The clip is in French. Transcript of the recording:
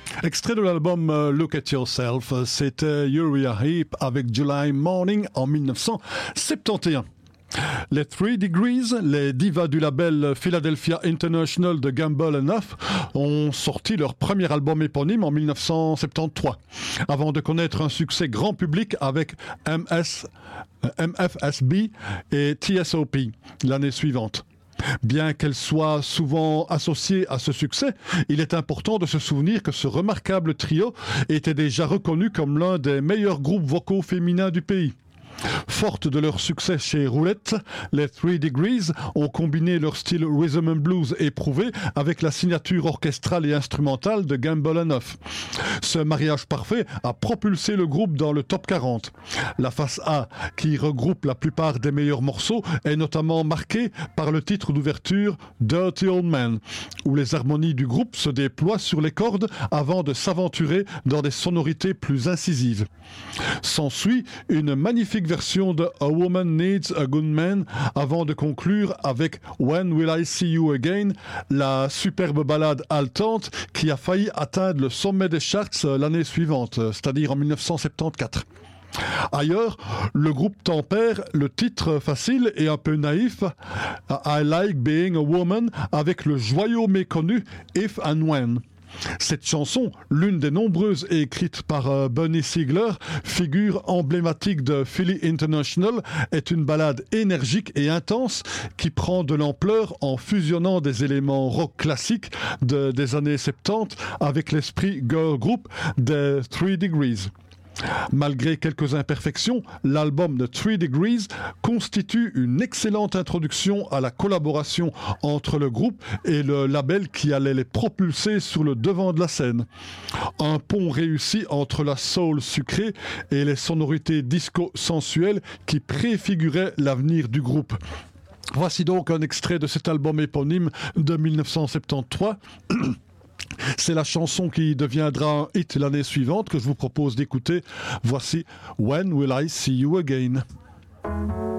Extrait de l'album Look at Yourself, c'était Uriah Heep avec July Morning en 1971. Les 3 Degrees, les divas du label Philadelphia International de Gamble & Huff, ont sorti leur premier album éponyme en 1973, avant de connaître un succès grand public avec MFSB et TSOP l'année suivante. Bien qu'elle soit souvent associée à ce succès, il est important de se souvenir que ce remarquable trio était déjà reconnu comme l'un des meilleurs groupes vocaux féminins du pays. Fortes de leur succès chez Roulette, les 3 Degrees ont combiné leur style rhythm and blues éprouvé avec la signature orchestrale et instrumentale de Gamble & Huff. Ce mariage parfait a propulsé le groupe dans le top 40. La face A, qui regroupe la plupart des meilleurs morceaux, est notamment marquée par le titre d'ouverture Dirty Old Man, où les harmonies du groupe se déploient sur les cordes avant de s'aventurer dans des sonorités plus incisives. S'ensuit une magnifique version de A Woman Needs a Good Man avant de conclure avec When Will I See You Again, la superbe ballade haletante qui a failli atteindre le sommet des charts l'année suivante, c'est-à-dire en 1974. Ailleurs, le groupe tempère le titre facile et un peu naïf I Like Being a Woman avec le joyau méconnu If and When. Cette chanson, l'une des nombreuses écrites par Bunny Sigler, figure emblématique de Philly International, est une ballade énergique et intense qui prend de l'ampleur en fusionnant des éléments rock classiques des années 70 avec l'esprit girl group des 3 Degrees. Malgré quelques imperfections, l'album de 3 Degrees constitue une excellente introduction à la collaboration entre le groupe et le label qui allait les propulser sur le devant de la scène. Un pont réussi entre la soul sucrée et les sonorités disco sensuelles qui préfiguraient l'avenir du groupe. Voici donc un extrait de cet album éponyme de 1973. C'est la chanson qui deviendra un hit l'année suivante que je vous propose d'écouter. Voici When Will I See You Again?